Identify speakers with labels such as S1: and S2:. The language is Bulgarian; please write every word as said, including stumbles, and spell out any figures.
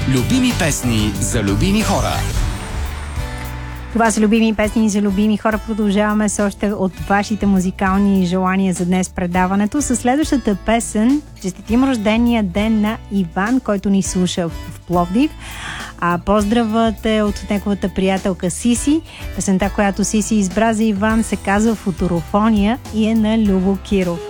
S1: Любими песни за любими хора.
S2: Това са любими песни за любими хора. Продължаваме с още от вашите музикални желания за днес предаването. Със следващата песен, честитим рождения ден на Иван, който ни слуша в Пловдив. А поздравът е от неговата приятелка Сиси. Песента, която Сиси избра за Иван, се казва Футурофония и е на Любо Киров.